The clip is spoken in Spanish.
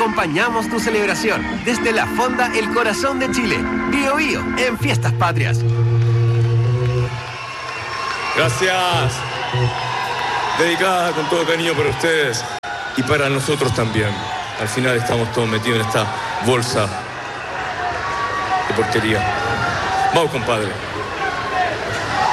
acompañamos tu celebración desde la Fonda El Corazón de Chile. Bío Bío en Fiestas Patrias. Gracias. Dedicada con todo cariño para ustedes y para nosotros también. Al final estamos todos metidos en esta bolsa de porquería. Vamos, compadre.